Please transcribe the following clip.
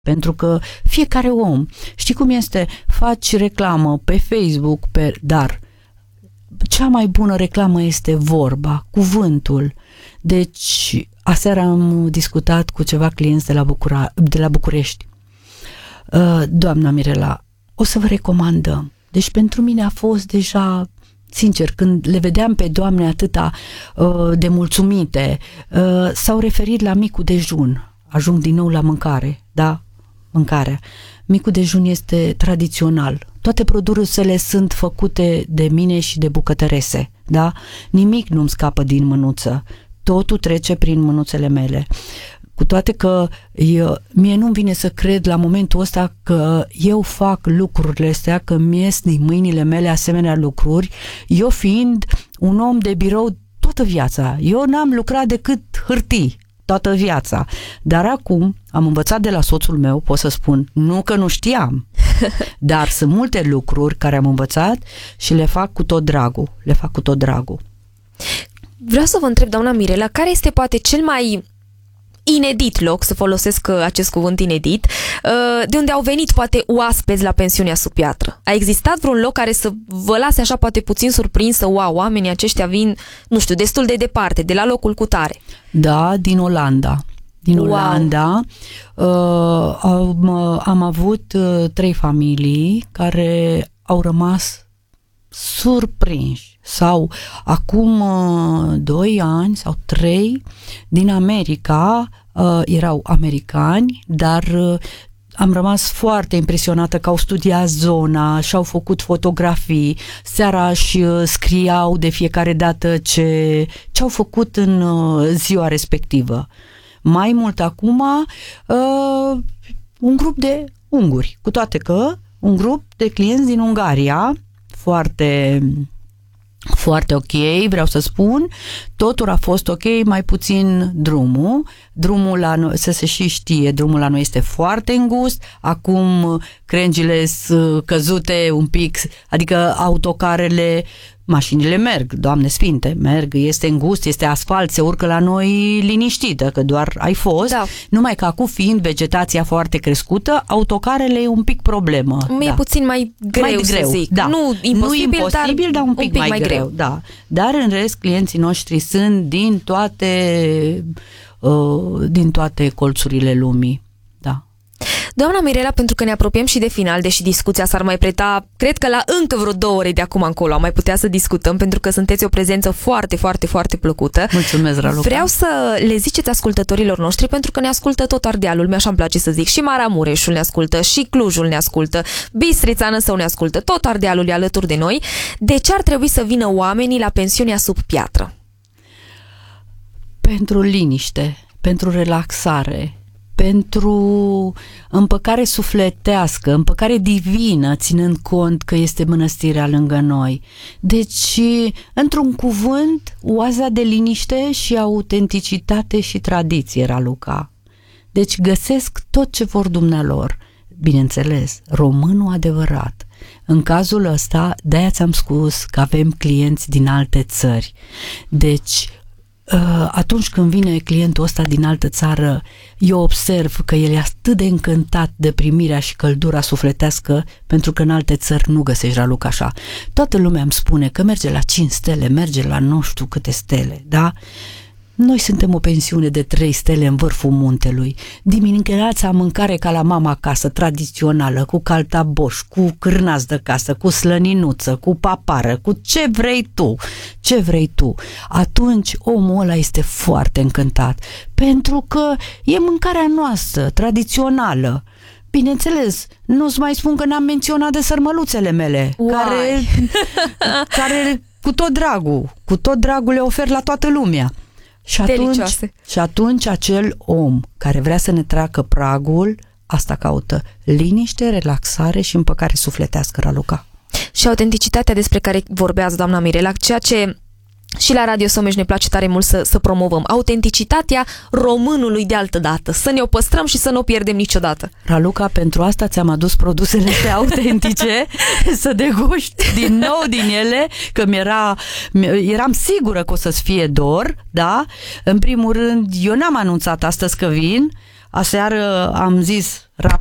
Pentru că fiecare om, știi cum este, faci reclamă pe Facebook, dar cea mai bună reclamă este vorba, cuvântul. Deci, aseară am discutat cu ceva clienți de la București. Doamna Mirela, o să vă recomandăm. Deci pentru mine a fost deja, sincer, când le vedeam pe doamne atâta de mulțumite, s-au referit la micul dejun. Ajung din nou la mâncare, da? Mâncarea. Micul dejun este tradițional. Toate produsele sunt făcute de mine și de bucătărese, da? Nimic nu-mi scapă din mânuță. Totul trece prin mânuțele mele. Cu toate că mie nu-mi vine să cred la momentul ăsta că eu fac lucrurile astea, că mi-ies din mâinile mele asemenea lucruri, eu fiind un om de birou toată viața. Eu n-am lucrat decât hârtii toată viața. Dar acum am învățat de la soțul meu, pot să spun, nu că nu știam, dar sunt multe lucruri care am învățat și le fac cu tot dragul. Vreau să vă întreb, doamna Mirela, care este poate cel mai inedit loc, să folosesc acest cuvânt inedit, de unde au venit poate oaspeți la pensiunea sub piatră? A existat vreun loc care să vă lase așa poate puțin surprinsă, wow, oamenii aceștia vin, nu știu, destul de departe, de la locul cutare? Da, din Olanda. Olanda am avut 3 familii care au rămas surprinși. Sau acum 2 ani sau 3 din America, erau americani, dar am rămas foarte impresionată că au studiat zona și-au făcut fotografii, seara își scriau de fiecare dată ce au făcut în ziua respectivă. Mai mult acum un grup de unguri, cu toate că un grup de clienți din Ungaria, foarte ok, vreau să spun, totul a fost ok, mai puțin drumul la noi, să se și știe, drumul la noi este foarte îngust, acum crengile sunt căzute un pic, adică autocarele, mașinile merg, Doamne Sfinte, merg, este îngust, este asfalt, se urcă la noi liniștită, că doar ai fost, da. Numai că acum fiind vegetația foarte crescută, autocarele e un pic problemă. E puțin mai greu să zic. Da. Nu imposibil, dar un pic mai greu. Da. Dar în rest, clienții noștri sunt din toate colțurile lumii. Da. Doamna Mirela, pentru că ne apropiem și de final, deși discuția s-ar mai preta, cred că la încă vreo 2 ore de acum încolo am mai putea să discutăm, pentru că sunteți o prezență foarte, foarte, foarte plăcută. Mulțumesc, Raluca. Vreau să le ziceți ascultătorilor noștri, pentru că ne ascultă tot Ardealul, mi-așa îmi place să zic, și Maramureșul ne ascultă, și Clujul ne ascultă, Bistrița Năsău ne ascultă, tot Ardealul e alături de noi. De ce ar trebui să vină oamenii la pensiunea sub piatră? Pentru liniște, pentru relaxare, pentru împăcare sufletească, împăcare divină, ținând cont că este mănăstirea lângă noi. Deci, într-un cuvânt, oaza de liniște și autenticitate și tradiție, Raluca. Deci găsesc tot ce vor dumnealor. Bineînțeles, românul adevărat. În cazul ăsta, de-aia ți-am spus că avem clienți din alte țări. Deci, atunci când vine clientul ăsta din altă țară, eu observ că el e atât de încântat de primirea și căldura sufletească, pentru că în alte țări nu găsești, Raluca, așa. Toată lumea îmi spune că merge la 5 stele, merge la nu știu câte stele, da? Noi suntem o pensiune de 3 stele în vârful muntelui. Dimineața mâncare ca la mama acasă, tradițională, cu caltaboș, cu cârnați de casă, cu slăninuță, cu papară, cu ce vrei tu. Atunci omul ăla este foarte încântat, pentru că e mâncarea noastră, tradițională. Bineînțeles, nu-ți mai spun că n-am menționat de sărmăluțele mele, care cu tot dragul le ofer la toată lumea. Și atunci acel om care vrea să ne treacă pragul, asta caută: liniște, relaxare și împăcare sufletească, Raluca. Și autenticitatea despre care vorbeați, doamna Mirela, ceea ce și la Radio Someș ne place tare mult să promovăm, autenticitatea românului de altă dată, să ne o păstrăm și să nu o pierdem niciodată. Raluca, pentru asta ți-am adus produsele astea autentice, să deguști din nou din ele, că eram sigură că o să-ți fie dor, da? În primul rând, eu n-am anunțat astăzi că vin, Aseară am zis